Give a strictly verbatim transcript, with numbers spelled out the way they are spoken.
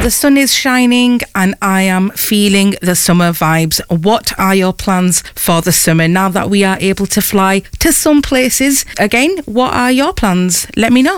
The sun is shining and I am feeling the summer vibes. What are your plans for the summer now that we are able to fly to some places? Again, what are your plans? Let me know.